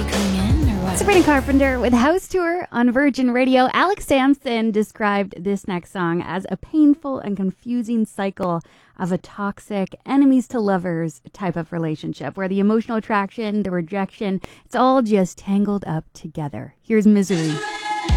coming in or what? Sabrina Carpenter with House Tour on Virgin Radio. Alex Sampson described this next song as a painful and confusing cycle of a toxic enemies to lovers type of relationship where the emotional attraction, the rejection, it's all just tangled up together. Here's Misery.